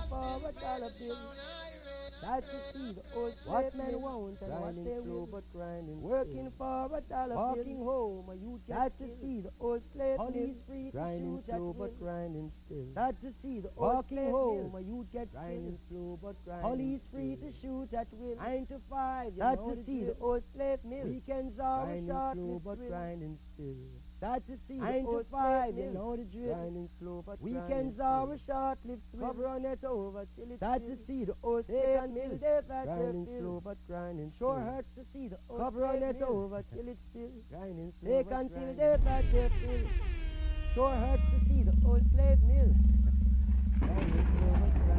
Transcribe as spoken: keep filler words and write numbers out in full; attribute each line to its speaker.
Speaker 1: for a dollar bill. Sad to see the old what men want and what they will, but grinding, working for a dollar bill, walking home, a youth sad to see the old slave police free grinding slow but grinding still. Sad to see the old walking home, a youth get grinding slow but grinding police free to shoot at will. Nine to five, sad to see the old slave mill. Weekends are a short slow but grinding still. Sad to see nine to five, you know the drill. Grinding slow but weekends are a short-lived thrill. Cover on it over till it's sad to see the old slave mill. They've had grinding slow but grinding sure hurts to see the old cover on it over till it's still. Grinding slow take until they've had their fill. Sure hurts to see the old slave mill. Grinding slow but grinding.